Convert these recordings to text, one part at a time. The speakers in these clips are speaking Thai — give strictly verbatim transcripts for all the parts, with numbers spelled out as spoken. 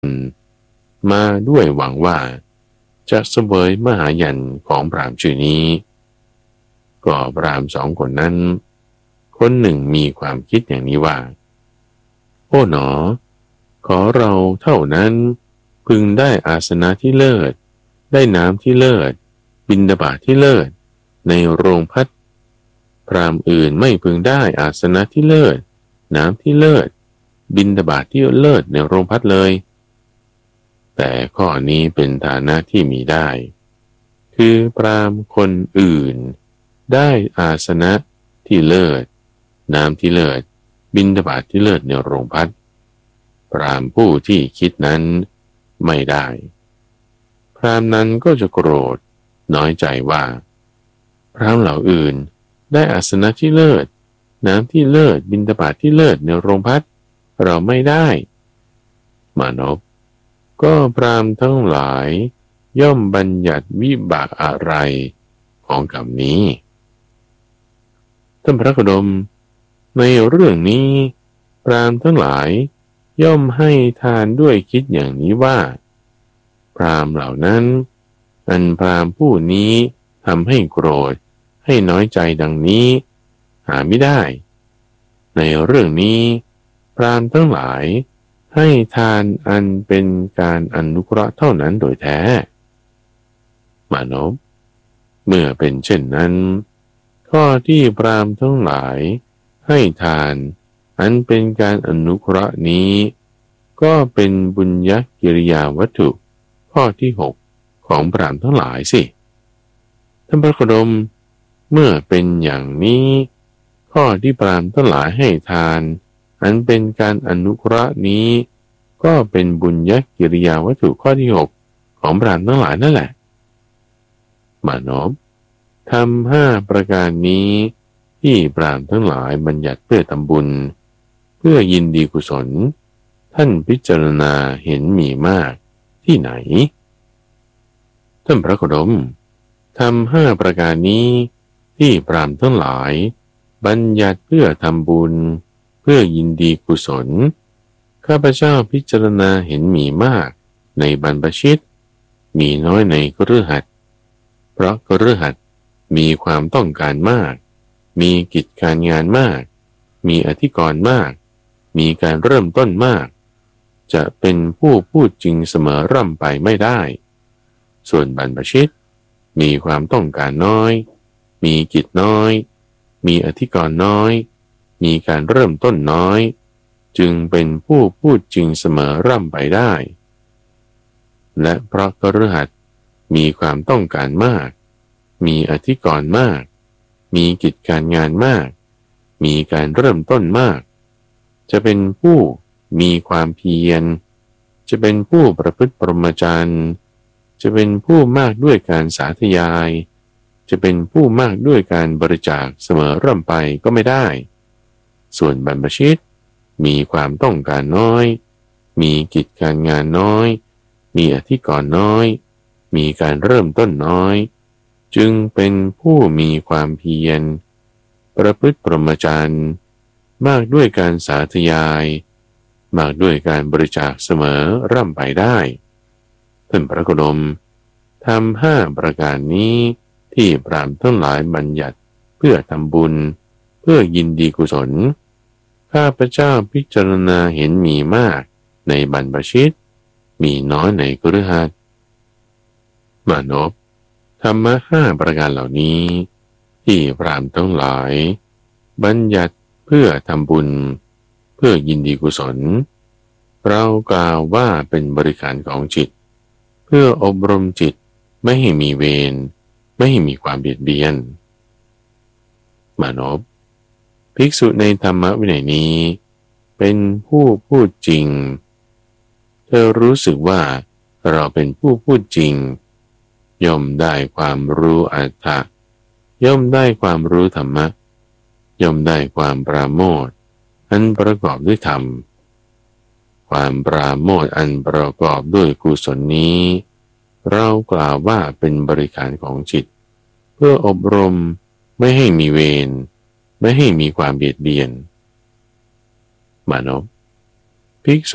มาด้วยหวังว่าจะเสวยมหายันของพราหมณ์ชื่อนี้ก็พราหมณ์สองคนนั้นคนหนึ่งมีความคิดอย่างนี้ว่าโอ้หนอขอเราเท่านั้นพึงได้อาสนะที่เลิศได้น้ำที่เลิศบิณฑบาตที่เลิศในโรงพักพราหมณ์อื่นไม่พึงได้อาสนะที่เลิศน้ำที่เลิศบิณฑบาตที่เลิศในโรงพักเลยแต่ข้อนี้เป็นฐานะที่มีได้คือพราหมณ์คนอื่นได้อาสนะที่เลิศน้ำที่เลิศบิณฑบาตที่เลิศในโรงพักพราหมณ์ผู้ที่คิดนั้นไม่ได้พราหมณ์นั้นก็จะโกรธน้อยใจว่าพราหมณ์เหล่าอื่นได้อาสนะที่เลิศน้ำที่เลิศบิณฑบาตที่เลิศในโรงพักเราไม่ได้มานพก็พราหมณ์ทั้งหลายย่อมบัญญัติวิบากอะไรของกรรมนี้ท่านพระโคดมในเรื่องนี้พราหมณ์ทั้งหลายย่อมให้ทานด้วยคิดอย่างนี้ว่าพราหมณ์เหล่านั้นอันพราหมณ์ผู้นี้ทำให้โกรธให้น้อยใจดังนี้หาไม่ได้ในเรื่องนี้พราหมณ์ทั้งหลายให้ทานอันเป็นการอนุเคราะห์เท่านั้นโดยแท้มานพเมื่อเป็นเช่นนั้นข้อที่พราหมณ์ทั้งหลายให้ทานอันเป็นการอนุเคราะห์นี้ก็เป็นบุญญกิริยาวัตถุข้อที่หกของพราหมณ์ทั้งหลายสิท่านพระโคดมเมื่อเป็นอย่างนี้ข้อที่พราหมณ์ทั้งหลายให้ทานอันเป็นการอนุเคราะห์นี้ก็เป็นบุญญกิริยาวัตถุข้อที่หกของพราหมณ์ทั้งหลายนั่นแหละมานพทำห้าประการนี้ที่พราหมณ์ทั้งหลายบัญญัติเพื่อทำบุญเพื่อยินดีกุศลท่านพิจารณาเห็นมีมากที่ไหนท่านพระโคดมทำห้าประการนี้ที่พราหมณ์ทั้งหลายบัญญัติเพื่อทำบุญเพื่อยินดีกุศลข้าพเจ้าพิจารณาเห็นมีมากในบรรพชิตมีน้อยในคฤหัสถ์เพราะคฤหัสถ์มีความต้องการมากมีกิจการงานมากมีอธิกรณ์มากมีการเริ่มต้นมากจะเป็นผู้พูดจริงเสมอร่ำไปไม่ได้ส่วนบรรพชิตมีความต้องการน้อยมีกิจน้อยมีอธิกรณ์น้อยมีการเริ่มต้นน้อยจึงเป็นผู้พูดจริงเสมอร่ำไปได้และเพราะคฤหัสถ์มีความต้องการมากมีอธิกรณ์มากมีกิจการงานมากมีการเริ่มต้นมากจะเป็นผู้มีความเพียรจะเป็นผู้ประพฤติพรหมจรรย์จะเป็นผู้มากด้วยการสาธยายจะเป็นผู้มากด้วยการบริจาคเสมอร่ำไปก็ไม่ได้ส่วนบรรพชิตมีความต้องการน้อยมีกิจการงานน้อยมีอธิกรณ์น้อยมีการเริ่มต้นน้อยจึงเป็นผู้มีความเพียรประพฤติพรหมจรรย์มากด้วยการสาธยายมากด้วยการบริจาคเสมอร่ำไปได้ท่านพระโคดมทำห้าประการนี้ที่พราหมณ์ทั้งหลายบัญญัติเพื่อทำบุญเพื่อยินดีกุศลข้าพเจ้าพิจารณาเห็นมีมากในบรรพชิตมีน้อยในคฤหัสถ์มานพธรรมะห้าประการเหล่านี้ที่พราหมณ์ทั้งหลายบัญญัติเพื่อทำบุญเพื่อยินดีกุศลเรากล่าวว่าเป็นบริการของจิตเพื่ออบรมจิตไม่ให้มีเวรไม่ให้มีความเบียดเบียนมานพภิกษุในธรรมวินัยนี้เป็นผู้พูดจริงเธอรู้สึกว่าเราเป็นผู้พูดจริงย่อมได้ความรู้อัตถะย่อมได้ความรู้ธรรมะย่อมได้ความปราโมทย์อันประกอบด้วยธรรมความปราโมทย์อันประกอบด้วยกุศลนี้เรากล่าวว่าเป็นบริการของจิตเพื่ออบรมไม่ให้มีเวรไม่ให้มีความเบียดเบียนมานพภิกษุ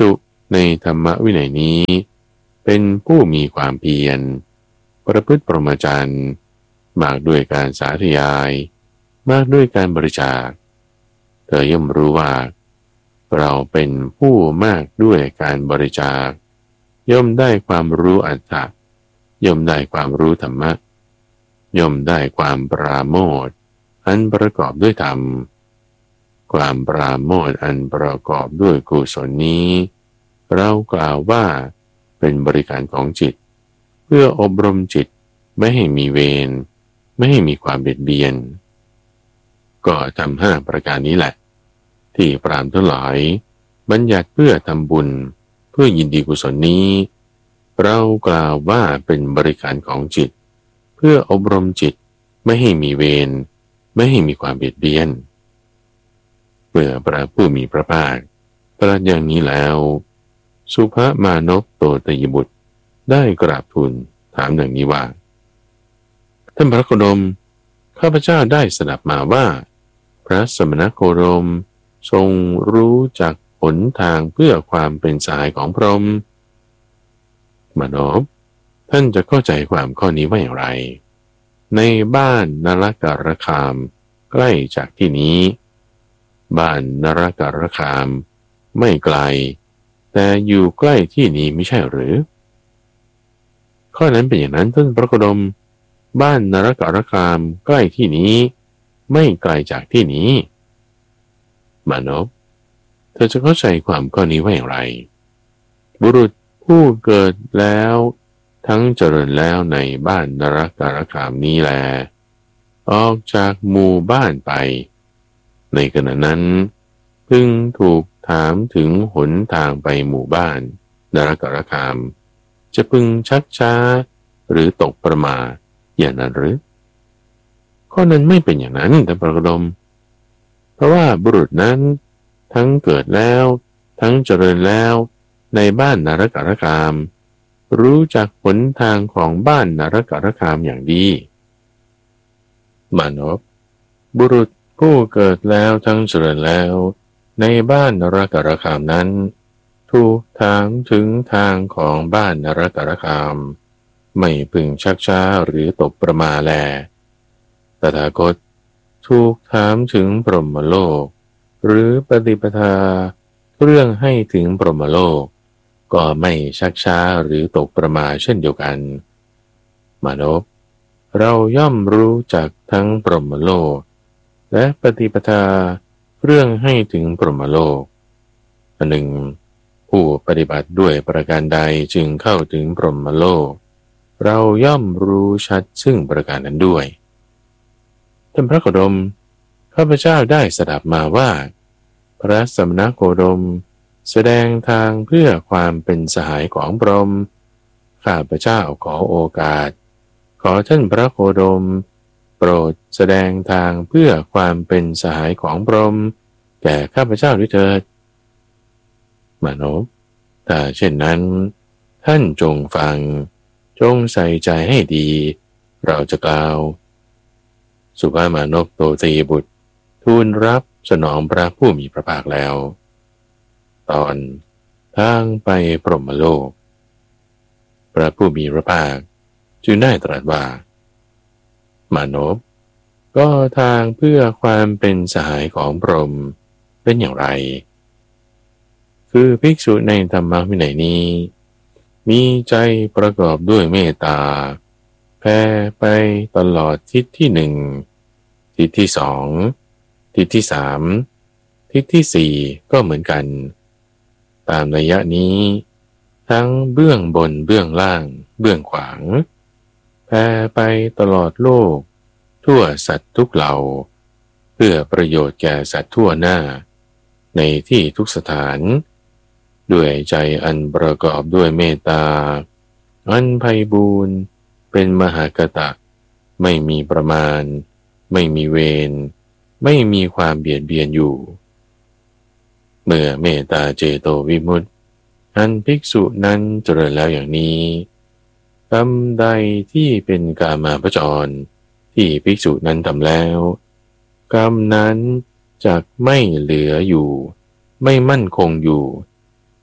ในธรรมวินัยนี้เป็นผู้มีความเพียรประพฤติพรหมจรรย์มากด้วยการสาธยายมากด้วยการบริจาคเธอย่อมรู้ว่าเราเป็นผู้มากด้วยการบริจาคย่อมได้ความรู้อัตถะย่อมได้ความรู้ธรรมะย่อมได้ความปราโมทย์อันประกอบด้วยธรรมความปราโมทย์อันประกอบด้วยกุศลนี้เรากล่าวว่าเป็นบริการของจิตเพื่ออบรมจิตไม่ให้มีเวรไม่ให้มีความเบียดเบียนก็ทำห้าประการนี้แหละที่พราหมณ์ทั้งหลายบัญญัติเพื่อทำบุญเพื่อยินดีกุศลนี้เรากล่าวว่าเป็นบริการของจิตเพื่ออบรมจิตไม่ให้มีเวรไม่ให้มีความเบียดเบียนเมื่อพระผู้มีพระภาคตรัสอย่างนี้แล้วสุภมานพโตตยบุตรได้กราบทูลถามอย่างนี้ว่าท่านพระโคดมข้าพเจ้าได้สดับมาว่าพระสมณโคดมทรงรู้จักหนทางเพื่อความเป็นสหายของพรหมมานพท่านจะเข้าใจความข้อนี้ว่าอย่างไรในบ้านนรการคามใกล้จากที่นี้บ้านนรการคามไม่ไกลแต่อยู่ใกล้ที่นี้ไม่ใช่หรือข้อนั้นเป็นอย่างนั้นท่านพระโคดมบ้านนรการคามใกล้ที่นี้ไม่ไกลจากที่นี้มานพเธอจะเข้าใจความข้อนี้ว่าอย่างไรบุรุษผู้เกิดแล้วทั้งเจริญแล้วในบ้านนรการคามนี้แลออกจากหมู่บ้านไปในขณะนั้นพึงถูกถามถึงหนทางไปหมู่บ้านนรการคามจะพึงชักช้าหรือตกประมาทอย่างนั้นหรือข้อนั้นไม่เป็นอย่างนั้นท่านพระโคดมเพราะว่าบุรุษนั้นทั้งเกิดแล้วทั้งเจริญแล้วในบ้านนรการคามรู้จักหนทางของบ้านนรการคามอย่างดีมานพบุรุษผู้เกิดแล้วทั้งเจริญแล้วในบ้านนรการคามนั้นถูกถามถึงทางของบ้านนรการคามไม่พึงชักช้าหรือตกประมาแลตถาคตถูกถามถึงพรหมโลกหรือปฏิปทาเรื่องให้ถึงพรหมโลกก็ไม่ชักช้าหรือตกประมาเช่นเดียวกันมานพเราย่อมรู้จักทั้งพรหมโลกและปฏิปทาเรื่องให้ถึงพรหมโลกอันหนึ่งผู้ปฏิบัติด้วยประการใดจึงเข้าถึงพรหมโลกเราย่อมรู้ชัดซึ่งประการนั้นด้วยท่านพระโคดมข้าพเจ้าได้สดับมาว่าพระสมณโคดมแสดงทางเพื่อความเป็นสหายของพรหมข้าพเจ้าขอโอกาสขอท่านพระโคดมโปรดแสดงทางเพื่อความเป็นสหายของพรหมแก่ข้าพเจ้าด้วยเถิดมานพถ้าเช่นนั้นท่านจงฟังจงใส่ใจให้ดีเราจะกล่าวสุภามานพโตตยบุตรทูลรับสนองพระผู้มีพระภาคแล้วตอนทางไปพรหมโลกพระผู้มีพระภาคจึงได้ตรัสว่ามานพก็ทางเพื่อความเป็นสหายของพรหมเป็นอย่างไรคือภิกษุในธรรมวินัยนี้มีใจประกอบด้วยเมตตาแผ่ไปตลอดทิศที่หนึ่งทิศที่สองทิศที่สามทิศที่สี่ก็เหมือนกันตามนัยยะนี้ทั้งเบื้องบนเบื้องล่างเบื้องขวางแผ่ไปตลอดโลกทั่วสัตว์ทุกเหล่าเพื่อประโยชน์แก่สัตว์ทั่วหน้าในที่ทุกสถานด้วยใจอันประกอบด้วยเมตตาอันไพบูรณ์เป็นมหากตะไม่มีประมาณไม่มีเวรไม่มีความเบียดเบียนอยู่เมื่อเมตตาเจโตวิมุตติอันภิกษุนั้นเจริญแล้วอย่างนี้กรรมใดที่เป็นกามาพจรที่ภิกษุนั้นทำแล้วกรรมนั้นจักไม่เหลืออยู่ไม่มั่นคงอยู่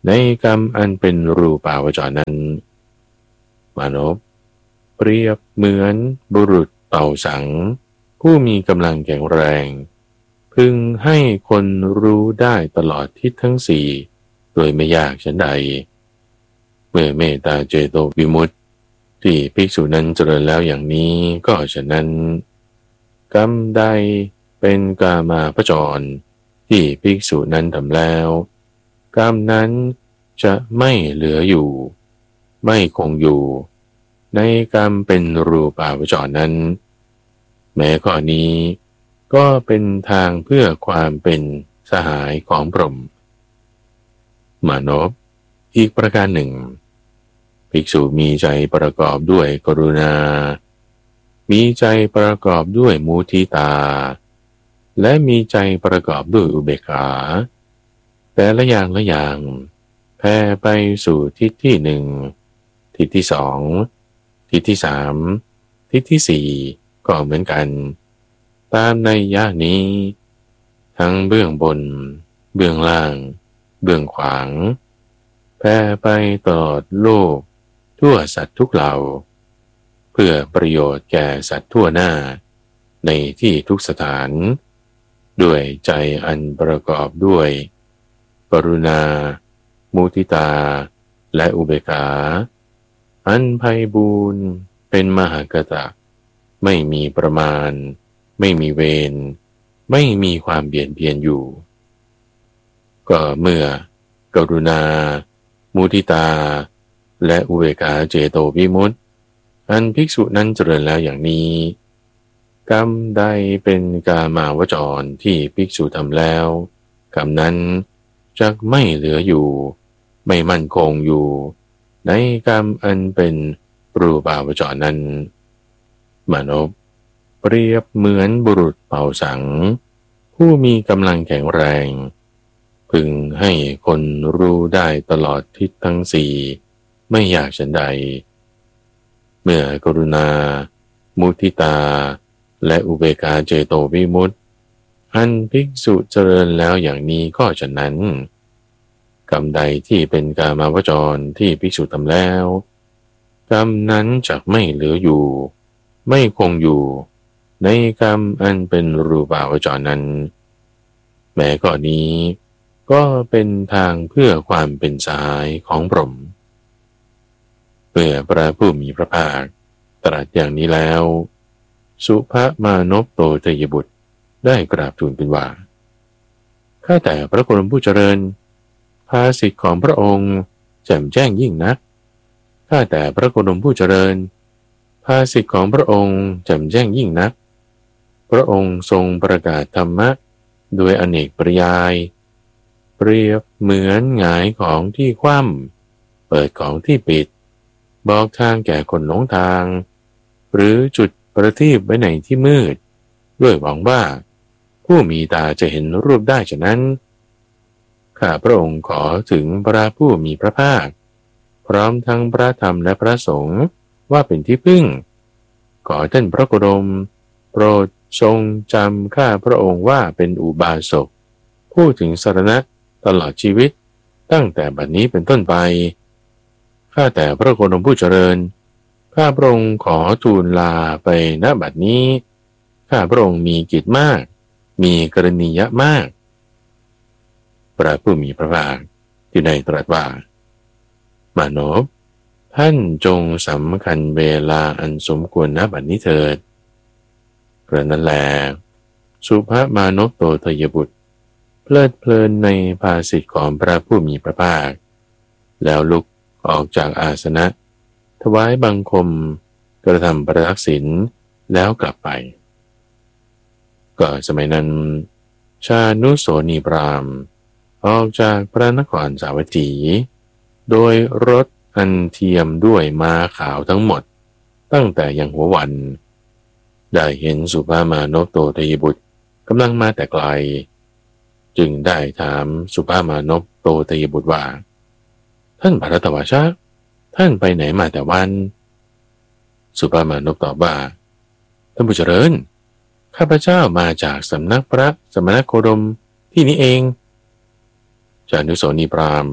ในกรรมอันเป็นรูปาวจรนั้นมานพเปรียบเหมือนบุรุษเป่าสังผู้มีกำลังแข็งแรงพึงให้คนรู้ได้ตลอดทิศทั้งสี่โดยไม่ยากฉันใดเมื่อเมตตาเจโตวิมุตติที่ภิกษุนั้นเจริญแล้วอย่างนี้ก็ฉะนั้นกรรมใดเป็นกามาพจรที่ภิกษุนั้นทำแล้วกรรมนั้นจะไม่เหลืออยู่ไม่คงอยู่ในกรรมเป็นรูปาวจรนั้นแม้ข้อนี้ก็เป็นทางเพื่อความเป็นสหายของพรหมมานพอีกประการหนึ่งภิกษุมีใจประกอบด้วยกรุณามีใจประกอบด้วยมุทิตาและมีใจประกอบด้วยอุเบกขาแต่ละอย่างละอย่างแผ่ไปสู่ทิศที่หนึ่งทิศที่สองทิศที่สามทิศที่สี่ก็เหมือนกันตามในยะนี้ทั้งเบื้องบนเบื้องล่างเบื้องขวางแผ่ไปตลอดโลกทั่วสัตว์ทุกเหล่าเพื่อประโยชน์แก่สัตว์ทั่วหน้าในที่ทุกสถานด้วยใจอันประกอบด้วยกรุณามุทิตาและอุเบกขาอันไพบูรณ์เป็นมหากตะไม่มีประมาณไม่มีเวรไม่มีความเบียดเบียนอยู่ก็เมื่อกรุณามุทิตาและอุเบกขาเจโตวิมุตติอันภิกษุนั้นเจริญแล้วอย่างนี้กรรมใดเป็นกามาวจรที่ภิกษุทำแล้วกรรมนั้นจักไม่เหลืออยู่ไม่มั่นคงอยู่ในกรรมอันเป็นรูปาวจรนั้นมานพเปรียบเหมือนบุรุษเป่าสังผู้มีกำลังแข็งแรงพึงให้คนรู้ได้ตลอดทิศทั้งสี่ไม่อยากฉันใดเมื่อกรุณามุทิตาและอุเบกขาเจโตวิมุตติอันภิกษุเจริญแล้วอย่างนี้ก็ฉะนั้นกรรมใดที่เป็นกามาวจรที่ภิกษุทำแล้วกรรมนั้นจักไม่เหลืออยู่ไม่คงอยู่ในกรรมอันเป็นรูปาวจรนั้นแม้ข้อนี้ก็เป็นทางเพื่อความเป็นสหายของพรหมเมื่อพระผู้มีพระภาคตรัสอย่างนี้แล้วสุภมานพโตเทยบุตรได้กราบทูลเป็นว่าข้าแต่พระโคดมผู้เจริญภาสิทธิ์ของพระองค์แจ่มแจ้งยิ่งนักข้าแต่พระโคดมผู้เจริญภาสิทธิ์ของพระองค์แจ่มแจ้งยิ่งนักพระองค์ทรงประกาศธรรมะโดยอเนกปริยายเปรียบเหมือนหงายของที่คว่ำเปิดของที่ปิดบอกทางแก่คนหลงทางหรือจุดประทีปไว้ในที่มืดด้วยหวังว่าผู้มีตาจะเห็นรูปได้ฉะนั้นข้าพระองค์ขอถึงพระผู้มีพระภาคพร้อมทั้งพระธรรมและพระสงฆ์ว่าเป็นที่พึ่งขอท่านพระโคดมโปรดทรงจำข้าพระองค์ว่าเป็นอุบาสกผู้ถึงสรณะตลอดชีวิตตั้งแต่บัดนี้เป็นต้นไปข้าแต่พระโคดมผู้เจริญข้าพระองค์ขอทูลลาไปณบัดนี้ข้าพระองค์มีกิจมากมีกรณียะมากพระผู้มีพระภาคที่ได้ตรัสว่ามานพท่านจงสำคัญเวลาอันสมควรณบัดนี้เถิดกระนั้นแลสุภมานพโตเทยบุตรเพลิดเพลินในภาสิทธิ์ของพระผู้มีพระภาคแล้วลุกออกจากอาสนะถวายบังคมกระทำประทักษิณแล้วกลับไปก็สมัยนั้นชานุโสนีพราหมณ์ออกจากพระนครสาวัตถีโดยรถอันเทียมด้วยม้าขาวทั้งหมดตั้งแต่ยังหัววันได้เห็นสุภามานพโตเทยบุตรกำลังมาแต่ไกลจึงได้ถามสุภามานพโตเทยบุตรว่าท่านภรตวชะท่านไปไหนมาแต่วันสุภามานพตอบว่าท่านผู้เจริญข้าพเจ้ามาจากสำนักพระสมณโคดมที่นี้เองชานุโสนีพราหมณ์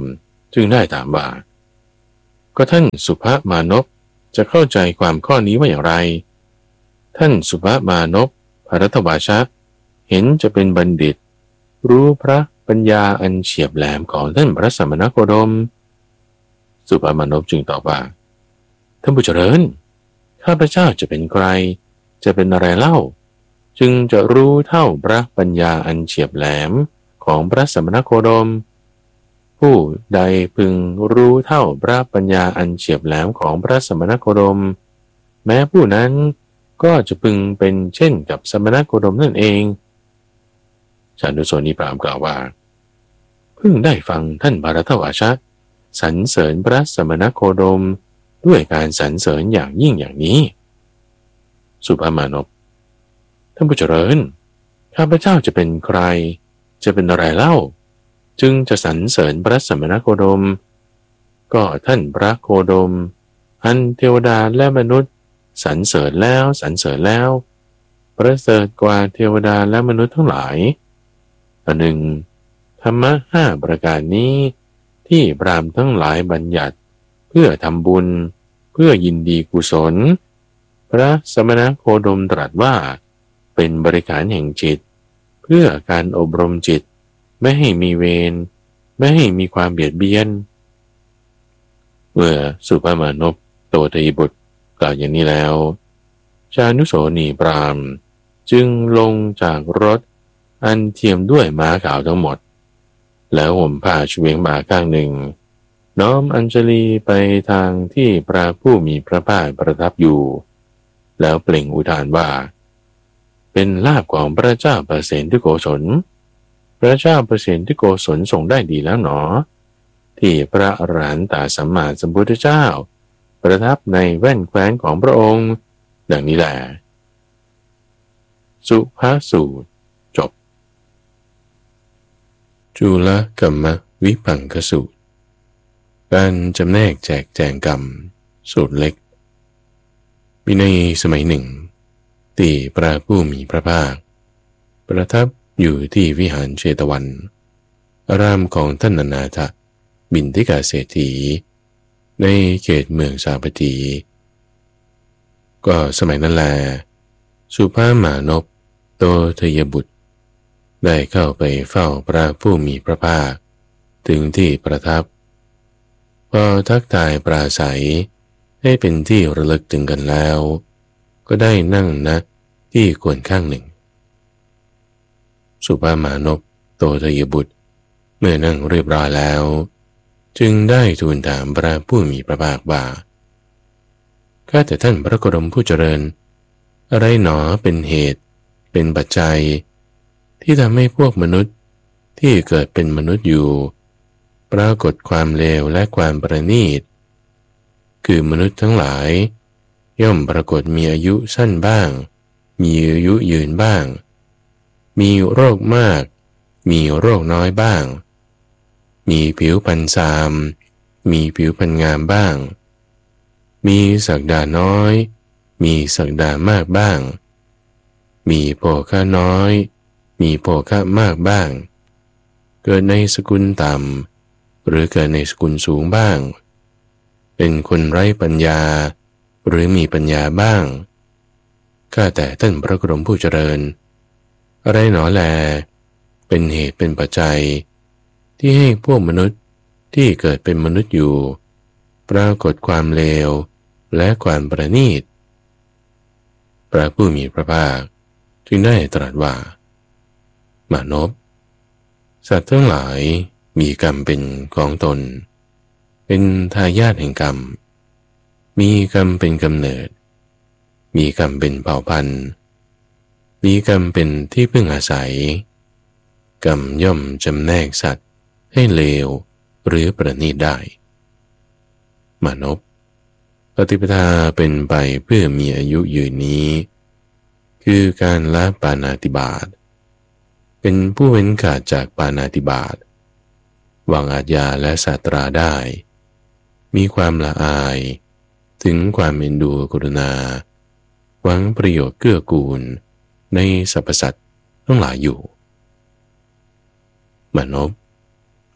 จึงได้ถามว่าก็ท่านสุภมานพจะเข้าใจความข้อนี้ว่าอย่างไรท่านสุภมานพภรัตวาชะเห็นจะเป็นบัณฑิตรู้พระปัญญาอันเฉียบแหลมของท่านพระสมณโคดมสุภมานพจึงตอบว่าท่านผู้เจริญข้าพเจ้าจะเป็นใครจะเป็นอะไรเล่าจึงจะรู้เท่าพระปัญญาอันเฉียบแหลมของพระสมณโคดมผู้ใดพึงรู้เท่าพระปัญญาอันเฉียบแหลมของพระสมณโคดมแม้ผู้นั้นก็จะพึงเป็นเช่นกับสมณโคดมนั่นเองชานุโสนีพราหมณ์กล่าวว่าเพิ่งได้ฟังท่านภรัตวาชะสรรเสริญพระสมณโคดมด้วยการสรรเสริญอย่างยิ่งอย่างนี้สุภมานพท่านผู้เจริญข้าพเจ้าจะเป็นใครจะเป็นอะไรเล่าจึงจะสรรเสริญพระสมณโคดมก็ท่านพระโคดมอันเทวดาและมนุษย์สรรเสริญแล้วสรรเสริญแล้วประเสริฐกว่าเทวดาและมนุษย์ทั้งหลายอันหนึ่งธรรมะห้าประการนี้ที่พราหมณ์ทั้งหลายบัญญัติเพื่อทำบุญเพื่อยินดีกุศลพระสมณโคดมตรัสว่าเป็นบริการแห่งจิตเพื่อการอบรมจิตไม่ให้มีเวรไม่ให้มีความเบียดเบียนเมื่อสุภมานพโตทยบุตรกล่าวอย่างนี้แล้วชานุโสนีพราหมณ์จึงลงจากรถอันเทียมด้วยม้าขาวทั้งหมดแล้วห่มผ้าเฉวียงบ่าข้างหนึ่งน้อมอัญชลีไปทางที่พระผู้มีพระภาคประทับอยู่แล้วเปล่งอุทานว่าเป็นลาภของพระเจ้าประเสนทิโกศลพระเจ้าประเสนทิโกศลทรงได้ดีแล้วหนอที่พระอรหันตสัมมาสัมพุทธเจ้าประทับในแว่นแคว้นของพระองค์ดังนี้แหละสุภาสูตรจบจุลกัมมวิปังคสูตรการจำแนกแจกแจงกรรมสูตรเล็กมีในสมัยหนึ่งที่พระผู้มีพระภาคประทับอยู่ที่วิหารเชตวันอารามของท่านอนาถบิณฑิกาเศรษฐีในเขตเมืองสาวัตถีก็สมัยนั้นแลสุภามานพโตทยบุตรได้เข้าไปเฝ้าพระผู้มีพระภาคถึงที่ประทับพอทักทายปราศัยให้เป็นที่ระลึกถึงกันแล้วก็ได้นั่งณที่ควรข้างหนึ่งสุภามานพโตทยบุตรเมื่อนั่งเรียบร้อยแล้วจึงได้ทูลถามพระผู้มีพระภาคว่าข้าแต่ท่านพระโคดมผู้เจริญอะไรหนอเป็นเหตุเป็นปัจจัยที่ทำให้พวกมนุษย์ที่เกิดเป็นมนุษย์อยู่ปรากฏความเลวและความประณีตคือมนุษย์ทั้งหลายย่อมปรากฏมีอายุสั้นบ้างมีอายุยืนบ้างมีโรคมากมีโรคน้อยบ้างมีผิวพรรณทรามมีผิวพรรณงามบ้างมีศักดาน้อยมีศักดามากบ้างมีโภคะน้อยมีโภคะมากบ้างเกิดในสกุลต่ำหรือเกิดในสกุลสูงบ้างเป็นคนไร้ปัญญาหรือมีปัญญาบ้างข้าแต่ท่านพระโคดมผู้เจริญอะไรหนอแลเป็นเหตุเป็นปัจจัยที่ให้พวกมนุษย์ที่เกิดเป็นมนุษย์อยู่ปรากฏความเลวและความประณีตพระผู้มีพระภาคจึงได้ตรัสว่ามานพสัตว์ทั้งหลายมีกรรมเป็นของตนเป็นทายาทแห่งกรรมมีกรรมเป็นกำเนิดมีกรรมเป็นเผ่าพันธุ์มีกรรมเป็นที่พึ่งอาศัยกรรมย่อมจำแนกสัตว์ให้เลวหรือประณีตได้มานพปฏิปทาเป็นไปเพื่อมีอายุยืนนี้คือการละปาณาติบาตเป็นผู้เว้นขาดจากปาณาติบาตวางอาทยาและศาตราได้มีความละอายถึงความเอ็นดูกรุณาหวังประโยชน์เกื้อกูลในสรรพสัตว์ทั้งหลายอยู่มานพ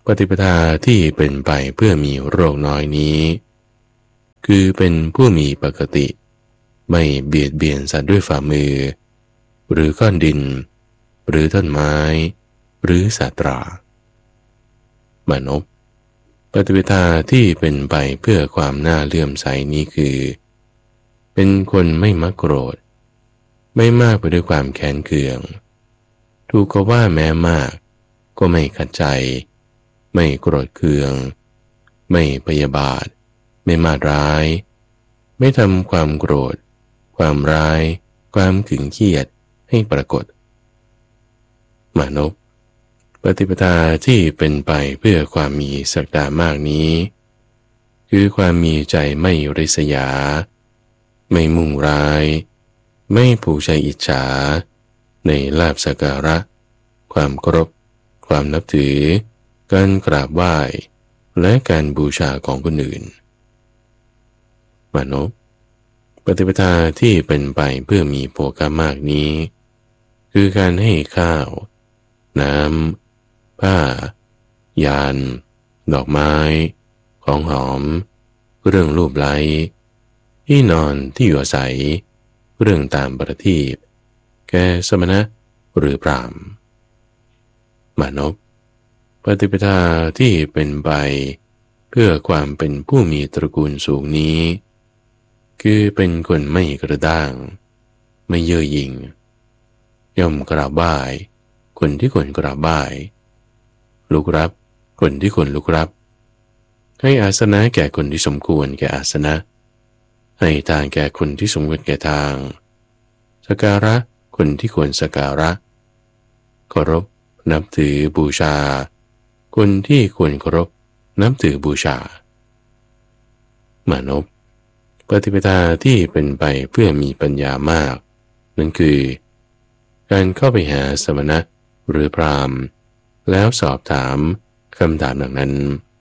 ปฏิปทาที่เป็นไปเพื่อมีโรคน้อยนี้คือเป็นผู้มีปกติไม่เบียดเบียนสัตว์ด้วยฝ่ามือหรือก้อนดินหรือต้นไม้หรือสัตรามนุษย์ปฏิปทาที่เป็นไปเพื่อความน่าเลื่อมใสนี้คือเป็นคนไม่มักโกรธไม่มากไปด้วยความแค้นเคืองถูกก็ว่าแม้มากก็ไม่ขัดใจไม่โกรธเคืองไม่พยาบาทไม่มาร้ายไม่ทำความโกรธความร้ายความขึงเคียดให้ปรากฏมนุษย์ปฏิปทาที่เป็นไปเพื่อความมีศักดามากนี้คือความมีใจไม่ริษยาไม่มุ่งร้ายไม่ผูกใจอิจฉาในลาภสักการะความเคารพความนับถือการกราบไหว้และการบูชาของคนอื่นมนุษย์ปฏิปทาที่เป็นไปเพื่อมีโภคามากนี้คือการให้ข้าวน้ำผ้ายานดอกไม้ของหอมเรื่องรูปไล้ที่นอนที่อยู่อาศัยเรื่องตามประทีปแก่สมณะหรือพราหมณ์มนุษย์ปฏิปทาที่เป็นไปเพื่อความเป็นผู้มีตระกูลสูงนี้คือเป็นคนไม่กระด้างไม่เย่อหยิ่งย่อมกราบไหว้คนที่ควรกราบไหว้ลุกรับคนที่ควรลุกรับให้อาสนะแก่คนที่สมควรแก่อาสนะให้ทางแก่คนที่สมควรแก่ทางสักการะคนที่ควรสักการะเคารพนับถือบูชาคนที่ควรเคารพนับถือบูชามนุษย์ปฏิปทาที่เป็นไปเพื่อมีปัญญามากนั่นคือการเข้าไปหาสมณะหรือพราหมณ์แล้วสอบถามคำถามดังนั้น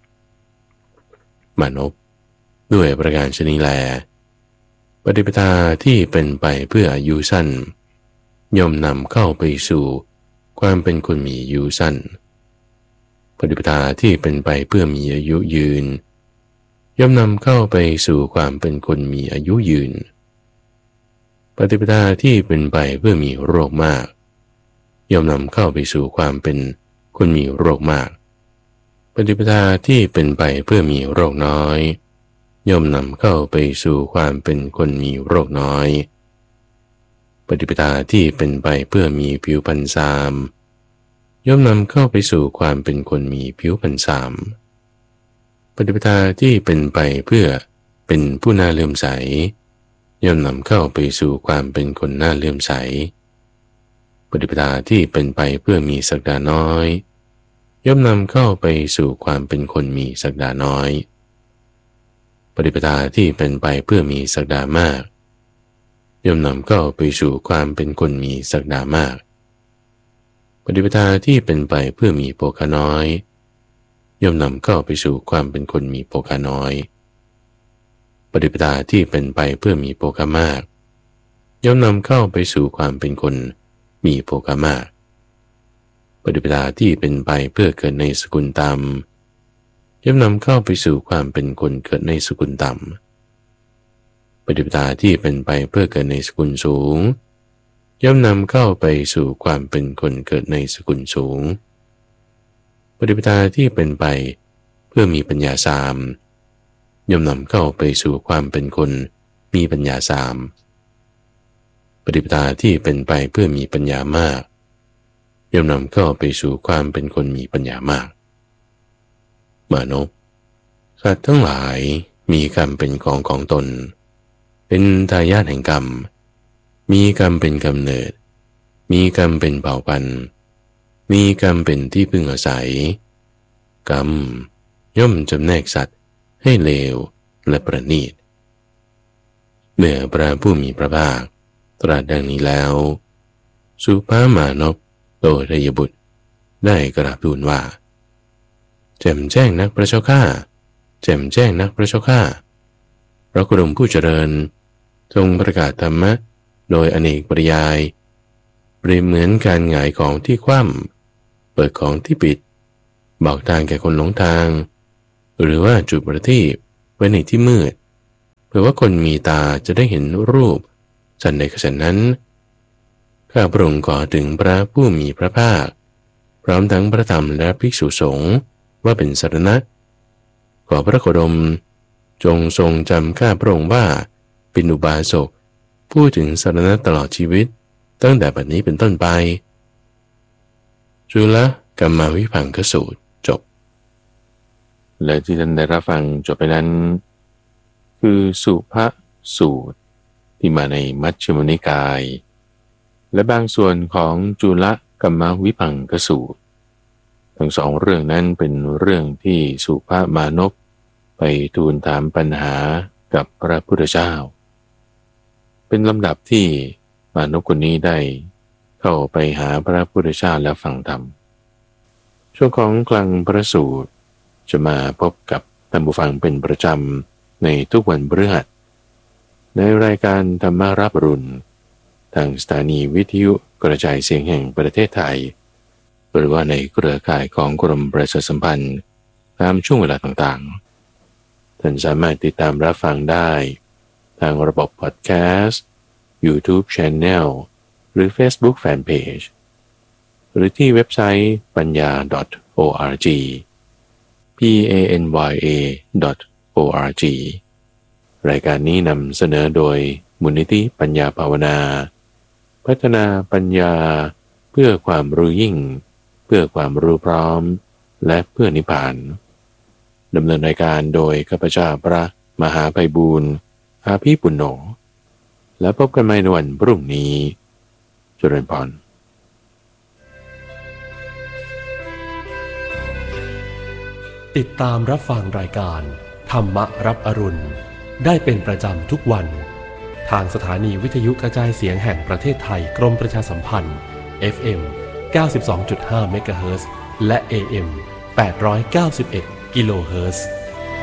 มนุษย์ด้วยประการชนิดแลปฏิปทาที่เป็นไปเพื่ออายุสั้นย่อมนำเข้าไปสู่ความเป็นคนมีอายุสั้นปฏิปทาที่เป็นไปเพื่อมีอายุยืนย่อมนำเข้าไปสู่ความเป็นคนมีอายุยืนปฏิปทาที่เป็นไปเพื่อมีโรคมากย่อมนำเข้าไปสู่ความเป็นคนมีโรคมากปฏิปทาที่เป็นไปเพื่อมีโรคน้อยย่อมนำเข้าไปสู่ความเป็นคนมีโรคน้อยปฏิปทาที่เป็นไปเพื่อมีผิวพรรณทรามย่อมนำเข้าไปสู่ความเป็นคนมีผิวพรรณทรามปฏิปทาที่เป็นไปเพื่อเป็นผู้น่าเลื่อมใสย่อมนำเข้าไปสู่ความเป็นคนน่าเลื่อมใสปฏิปทาที่เป็นไปเพื่อมีศักดาน้อยย่อมนำเข้าไปสู่ความเป็นคนมีศักดาน้อยปฏิปทาที่เป็นไปเพื่อมีศักดามากย่อมนำเข้าไปสู่ความเป็นคนมีศักดามากปฏิปทาที่เป็นไปเพื่อมีโภคาน้อยย่อมนำเข้าไปสู่ความเป็นคนมีโภคาน้อยปฏิปทาที่เป็นไปเพื่อมีโภคามากย่อมนำเข้าไปสู่ความเป็นคนมีโภคามากปฏิปทาที่เป็นไปเพื่อเกิดในสกุลต่ำย่อมนำเข้าไปสู่ความเป็นคนเกิดในสกุลต่ำปฏิปทาที่เป็นไปเพื่อเกิดในสกุลสูงย่อมนำเข้าไปสู่ความเป็นคนเกิดในสกุลสูงปฏิปทาที่เป็นไปเพื่อมีปัญญาสามย่อมนำเข้าไปสู่ความเป็นคนมีปัญญาสามปฏิปทาที่เป็นไปเพื่อมีปัญญามากย่อมนำเข้าไปสู่ความเป็นคนมีปัญญามากมนุษย์สัตว์ทั้งหลายมีกรรมเป็นของของตนเป็นทายาทแห่งกรรมมีกรรมเป็นกำเนิดมีกรรมเป็นเผ่าพันธุ์มีกรรมเป็นที่พึ่งอาศัยกรรมย่อมจำแนกสัตว์ให้เลวและประณีตเมื่อพระผู้มีพระภาคตรัสดังนี้แล้วสุภามานพโตทยบุตรได้กราบทูลว่าแจ่มแจ้งนักพระเจ้าข้าแจ่มแจ้งนักพระเจ้าข้าพระโคดมผู้เจริญทรงประกาศธรรมะโดยอเนกปริยายเปรียบเหมือนการหงายของที่คว่ำเปิดของที่ปิดบอกทางแก่คนหลงทางหรือว่าจุดประทีปไว้ในที่มืดเพื่อว่าคนมีตาจะได้เห็นรูปฉันใดก็ฉันนั้นข้าพระองค์ขอถึงพระผู้มีพระภาคพร้อมทั้งพระธรรมและภิกษุสงฆ์ว่าเป็นสรณะขอพระโคดมจงทรงจำข้าพระองค์ว่าเป็นอุบาสกพูดถึงสรณะตลอดชีวิตตั้งแต่บัดนี้เป็นต้นไปจุลกัมมวิภังคสูตรจบและที่ท่านได้รับฟังจบไปนั้นคือสุภสูตรที่มาในมัชฌิมนิกายและบางส่วนของจุลกัมมวิภังคสูตรทั้งสองเรื่องนั้นเป็นเรื่องที่สุภมานพไปทูลถามปัญหากับพระพุทธเจ้าเป็นลำดับที่มานพคนนี้ได้เข้าไปหาพระพุทธเจ้าแล้วฟังธรรมช่วงของกลางพระสูตรจะมาพบกับท่านผู้ฟังเป็นประจำในทุกวันพฤหัสในรายการธรรมารับอรุณทางสถานีวิทยุกระจายเสียงแห่งประเทศไทยหรือว่าในเครือข่ายของกรมประชาสัมพันธ์ตามช่วงเวลาต่างๆท่านสามารถติดตามรับฟังได้ทางระบบพอดแคสต์ YouTube Channel หรือ Facebook Fanpage หรือที่เว็บไซต์ปัญญา .org p a n y a .org รายการนี้นำเสนอโดยมูลนิธิปัญญาภาวนาพัฒนาปัญญาเพื่อความรู้ยิ่งเพื่อความรู้พร้อมและเพื่อนิพพานดำเนินรายการโดยข้าพเจ้าพระมหาไพบูลย์อาภีปุณโญและพบกันใหม่ในวันพรุ่งนี้เจริญพรติดตามรับฟังรายการธรรมรับอรุณได้เป็นประจำทุกวันทางสถานีวิทยุกระจายเสียงแห่งประเทศไทยกรมประชาสัมพันธ์ เอฟ เอ็ม เก้าสิบสองจุดห้า เมกะเฮิรตซ์และ เอ เอ็ม แปดร้อยเก้าสิบเอ็ด กิโลเฮิรตซ์